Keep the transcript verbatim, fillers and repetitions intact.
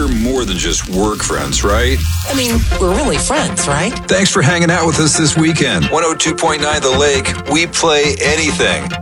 more than just work friends, right? I mean, we're really friends, right? Thanks for hanging out with us this weekend. one oh two point nine The Lake, we play anything.